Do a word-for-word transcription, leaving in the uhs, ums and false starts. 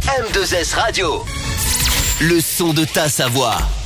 M deux S Radio. Le son de ta Savoie.